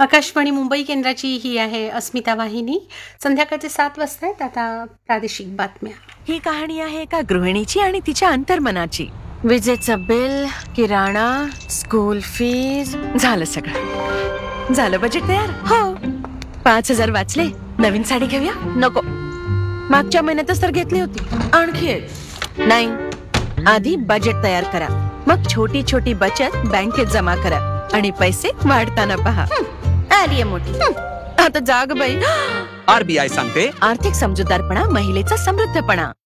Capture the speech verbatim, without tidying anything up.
आकाशवाणी मुंबई केंद्राची ही आहे अस्मिता वाहिनी. संध्याकाळचे सात वाजता आहेत. आता प्रादेशिक बातम्या. ही कहाणी आहे एका गृहिणीची आणि तिच्या अंतर्मनाची. विजेचं बिल, किराणा, स्कूल फीज, झालं सगळं. झालं बजेट तयार. हो, पाच हजार वाचले. नवीन साडी घेऊया? नको, मागच्या महिन्यातच तर घेतली होती. आणखी एक? नाही. आधी बजेट तयार करा, मग छोटी छोटी बचत बँकेत जमा करा आणि पैसे वाढताना पहा. आली मोठी. आता जाग बाई. आरबीआय सांगते, आर्थिक समजूतदारपणा महिलेचा समृद्धपणा.